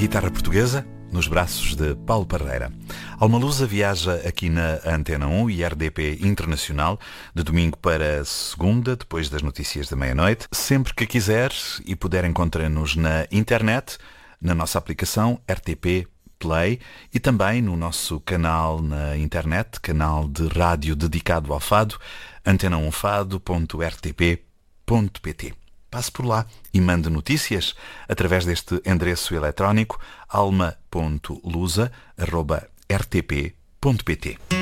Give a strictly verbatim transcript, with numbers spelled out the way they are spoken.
guitarra portuguesa nos braços de Paulo Parreira. Alma Lusa viaja aqui na Antena um e R D P Internacional de domingo para segunda, depois das notícias da meia-noite. Sempre que quiser e puder, encontra-nos na internet, na nossa aplicação R T P Play e também no nosso canal na internet, canal de rádio dedicado ao fado, antena um fado ponto r t p ponto p t. Passe por lá e mande notícias através deste endereço eletrónico alma ponto lusa arroba r t p ponto p t.